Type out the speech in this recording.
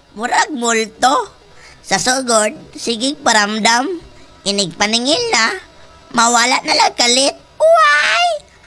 Murag multo. Sa sugod, sigig paramdam. Inig paningil na. Mawala na lang kalit. Wow!